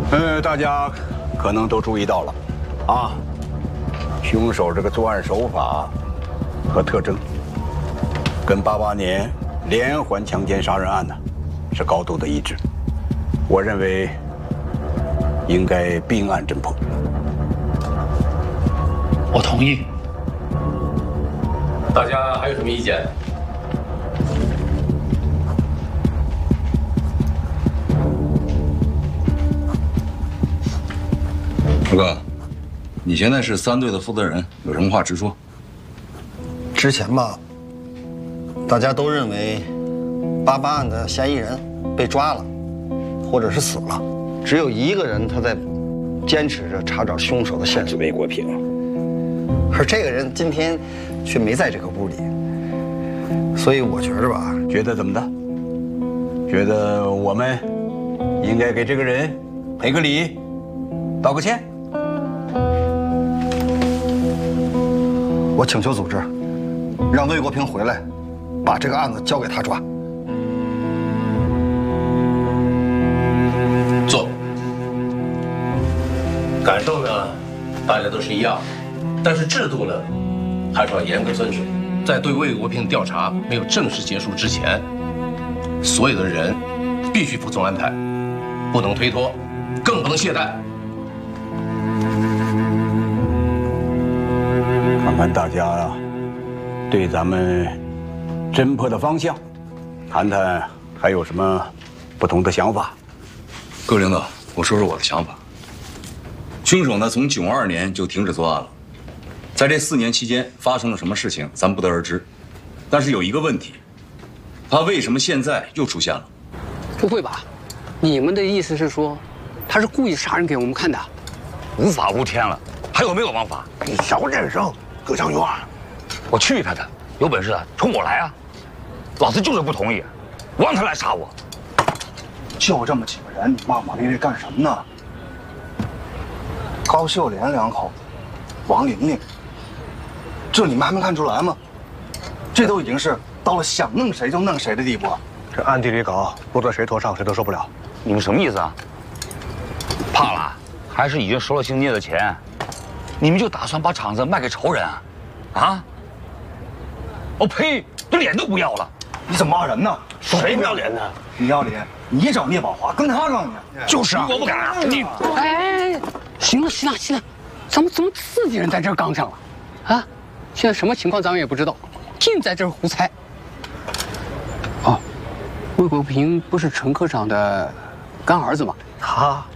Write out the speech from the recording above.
大家可能都注意到了，啊，凶手这个作案手法和特征，跟88年连环强奸杀人案呢是高度的一致。我认为应该并案侦破。 我同意。 大家还有什么意见？ 二哥，你现在是3队的负责人，有什么话直说。 之前吧，大家都认为88案的嫌疑人被抓了，或者是死了，只有一个人他在坚持着查找凶手的线索。 魏国平， 而这个人今天却没在这个屋里，所以我觉着吧， 觉得怎么的？觉得我们应该给这个人赔个礼，道个歉。 我请求组织，让魏国平回来，把这个案子交给他抓。 做。感受呢，大家都是一样，但是制度呢，还是要严格遵守。在对魏国平调查没有正式结束之前，所有的人必须服从安排，不能推脱，更不能懈怠。 看看大家对咱们侦破的方向，谈谈还有什么不同的想法。 各位领导，我说说我的想法。凶手呢，从92年就停止作案了，在这4年期间发生了什么事情，咱们不得而知。但是有一个问题，他为什么现在又出现了？ 不会吧？你们的意思是说，他是故意杀人给我们看的？ 无法无天了，还有没有王法？ 你少忍声，葛长元， 我去他的！有本事冲我来啊！老子就是不同意，我让他来杀我。 就这么几个人，你骂骂咧咧干什么呢？高秀莲2口子，王玲玲，这你们还没看出来吗？这都已经是到了想弄谁就弄谁的地步了。这暗地里搞，落在谁头上谁都受不了。 你们什么意思啊？怕了？还是已经收了姓聂的钱？你们就打算把厂子卖给仇人啊？啊？我呸！这脸都不要了！ 你怎么骂人呢？ 谁不要脸呢？ 你要脸，你找聂宝华，跟他杠去。 就是啊，我不敢。你哎，行了，咱们怎么自己人在这儿杠上了？啊，现在什么情况咱们也不知道，净在这儿胡猜。哦，魏国平不是陈科长的干儿子吗？ 他